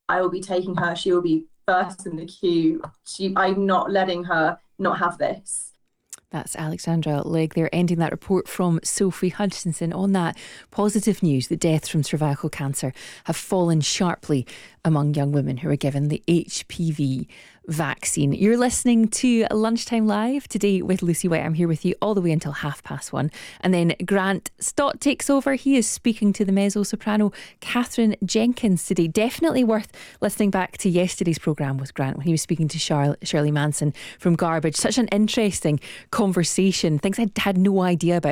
I will be taking her. She will be first in the queue. I'm not letting her not have this. That's Alexandra Legg there, ending that report from Sophie Hutchinson. On that positive news, the deaths from cervical cancer have fallen sharply among young women who are given the HPV vaccine. You're listening to Lunchtime Live today with Lucy White. I'm here with you all the way until 1:30. And then Grant Stott takes over. He is speaking to the mezzo-soprano Catherine Jenkins today. Definitely worth listening back to yesterday's programme with Grant when he was speaking to Shirley Manson from Garbage. Such an interesting conversation. Things I had no idea about